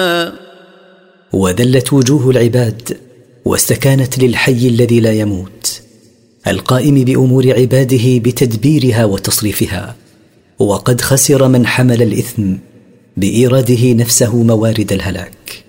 وذلت وجوه العباد واستكانت للحي الذي لا يموت القائم بأمور عباده بتدبيرها وتصريفها. وقد خسر من حمل الإثم بإيراده نفسه موارد الهلاك.